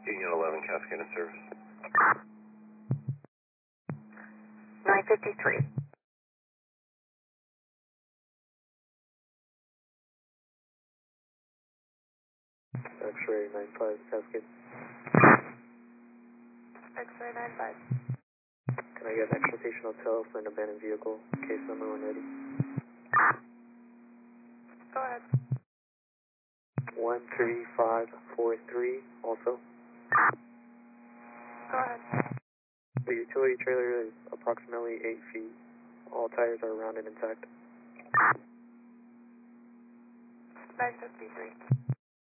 Union 11, Cascade in service. 953. X-ray 95, Cascade. X-ray 95. Can I get an exfiltration hotel for an abandoned vehicle? Case number when ready. Go ahead. 13543 also. Go ahead. The utility trailer is approximately 8 feet. All tires are round and intact. 953.